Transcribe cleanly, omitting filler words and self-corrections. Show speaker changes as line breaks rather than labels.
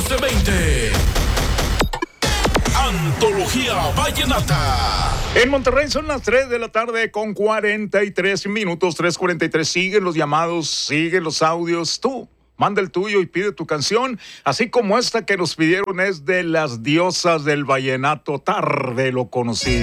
1420. Antología Vallenata.
En Monterrey son las 3 de la tarde con 43 minutos, 3:43. Siguen los llamados, siguen los audios. Tú, manda el tuyo y pide tu canción, así como esta que nos pidieron es de las diosas del vallenato. Tarde lo conocí.